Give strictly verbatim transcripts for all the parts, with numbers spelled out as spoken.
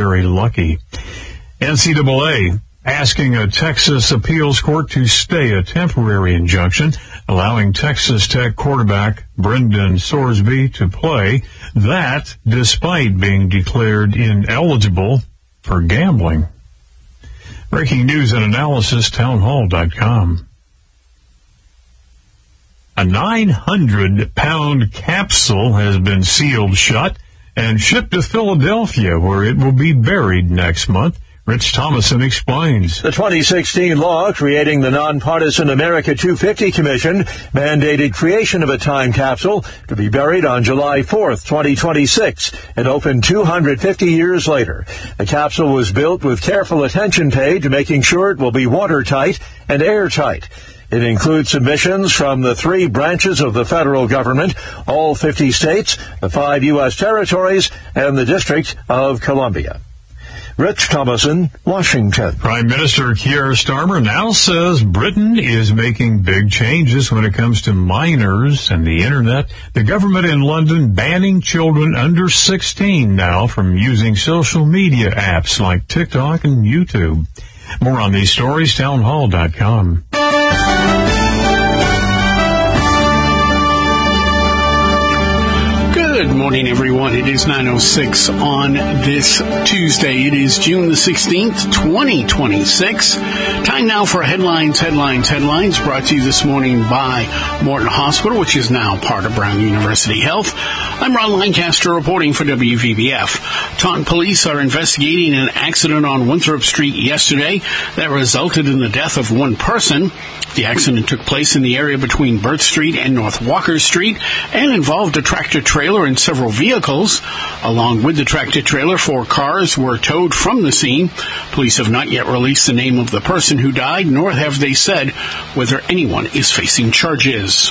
very lucky. N C double A asking a Texas appeals court to stay a temporary injunction, allowing Texas Tech quarterback Brendan Sorsby to play. That despite being declared ineligible for gambling. Breaking news and analysis, townhall dot com. A nine hundred pound capsule has been sealed shut and shipped to Philadelphia, where it will be buried next month. Rich Thomason explains. The twenty sixteen law creating the nonpartisan America two fifty Commission mandated creation of a time capsule to be buried on July fourth, twenty twenty-six, and opened two hundred fifty years later. The capsule was built with careful attention paid to making sure it will be watertight and airtight. It includes submissions from the three branches of the federal government, all fifty states, the five U S territories, and the District of Columbia. Rich Thomason, Washington. Prime Minister Keir Starmer now says Britain is making big changes when it comes to minors and the Internet. The government in London banning children under sixteen now from using social media apps like TikTok and YouTube. More on these stories, townhall dot com. Good morning, everyone. It is nine oh six on this Tuesday. It is June the sixteenth, twenty twenty-six. Time now for Headlines, Headlines, Headlines, brought to you this morning by Morton Hospital, which is now part of Brown University Health. I'm Ron Lancaster reporting for W V B F. Taunton police are investigating an accident on Winthrop Street yesterday that resulted in the death of one person. The accident took place in the area between Burt Street and North Walker Street and involved a tractor-trailer and several vehicles. Along with the tractor-trailer, four cars were towed from the scene. Police have not yet released the name of the person who died, nor have they said whether anyone is facing charges.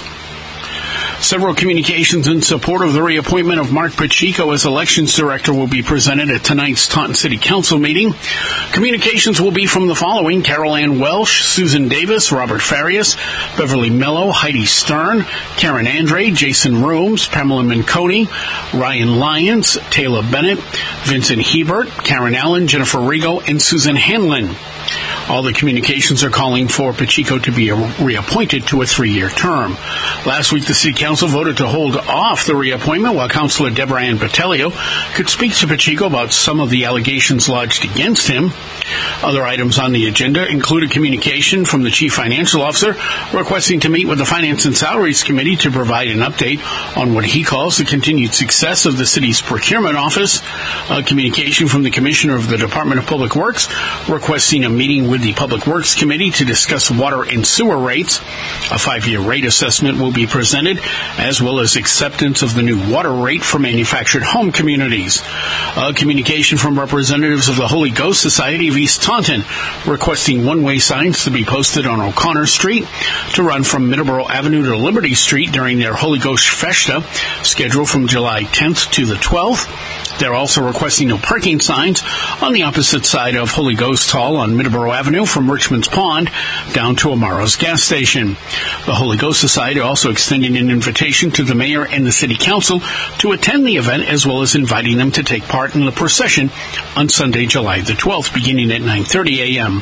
Several communications in support of the reappointment of Mark Pacheco as elections director will be presented at tonight's Taunton City Council meeting. Communications will be from the following: Carol Ann Welsh, Susan Davis, Robert Farias, Beverly Mello, Heidi Stern, Karen Andre, Jason Rooms, Pamela Minconi, Ryan Lyons, Taylor Bennett, Vincent Hebert, Karen Allen, Jennifer Rigo, and Susan Hanlon. All the communications are calling for Pacheco to be reappointed to a three-year term. Last week, the City Council voted to hold off the reappointment while Councilor Deborah Ann Botelho could speak to Pacheco about some of the allegations lodged against him. Other items on the agenda include a communication from the Chief Financial Officer requesting to meet with the Finance and Salaries Committee to provide an update on what he calls the continued success of the city's procurement office. A communication from the Commissioner of the Department of Public Works requesting a meeting with the Public Works Committee to discuss water and sewer rates. A five-year rate assessment will be presented, as well as acceptance of the new water rate for manufactured home communities. A communication from representatives of the Holy Ghost Society of East Taunton requesting one-way signs to be posted on O'Connor Street to run from Middleborough Avenue to Liberty Street during their Holy Ghost Festa, scheduled from July tenth to the twelfth. They're also requesting no parking signs on the opposite side of Holy Ghost Hall on Middleborough Avenue from Richmond's Pond down to Amaro's gas station. The Holy Ghost Society also extending an invitation to the mayor and the city council to attend the event, as well as inviting them to take part in the procession on Sunday, July the twelfth, beginning at nine thirty a.m.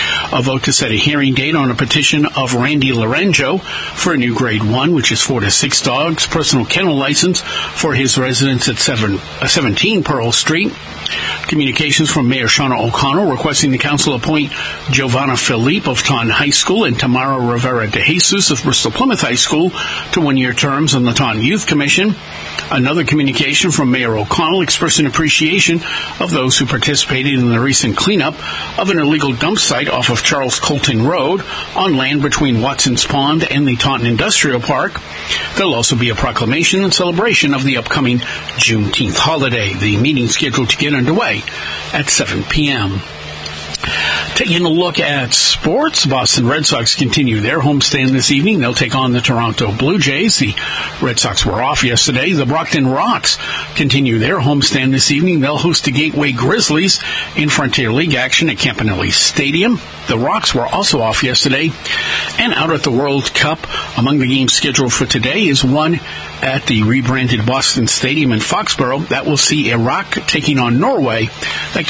A vote to set a hearing date on a petition of Randy Lorenzo for a new grade one, which is four to six dogs, personal kennel license for his residence at seven, uh, seventeen Pearl Street. Communications from Mayor Shauna O'Connell requesting the council appoint Giovanna Philippe of Taunton High School and Tamara Rivera de Jesus of Bristol Plymouth High School to one-year terms on the Taunton Youth Commission. Another communication from Mayor O'Connell expressing appreciation of those who participated in the recent cleanup of an illegal dump site off of Charles Colton Road on land between Watson's Pond and the Taunton Industrial Park. There'll also be a proclamation and celebration of the upcoming Juneteenth holiday. The meeting scheduled to get underway at seven p.m. Taking a look at sports, Boston Red Sox continue their homestand this evening. They'll take on the Toronto Blue Jays. The Red Sox were off yesterday. The Brockton Rocks continue their homestand this evening. They'll host the Gateway Grizzlies in Frontier League action at Campanelli Stadium. The Rocks were also off yesterday. And out at the World Cup, among the games scheduled for today is one at the rebranded Boston Stadium in Foxborough. That will see Iraq taking on Norway. That